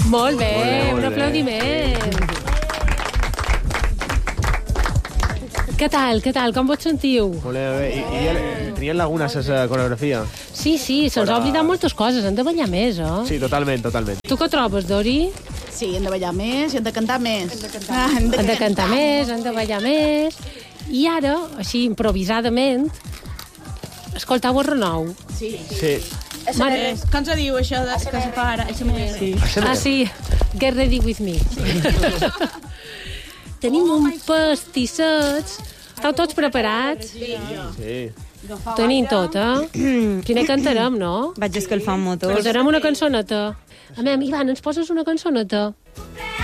Molt bé, un aplaudiment. Què tal? Com vos sentiu? Molt bé. I tenien lagunes, esa coreografia? Sí, se'ns ha oblidat moltes coses, hem de ballar més, Sí, totalment. Tu què trobes, Dori? Sí, hem de ballar més i hem de cantar més. Hem de cantar més, hem de ballar més. I ara, així improvisadament, escoltau el renou. Sí. Com se diu això que se fa ara? Sí, Get Ready With Me. Tenim un pastisset. Esteu tots preparats? Sí. Tenim tot, Quina cantarem, no? Vaig escalfar un motor. Posarem una cançoneta. Ivan, ens poses una cançoneta?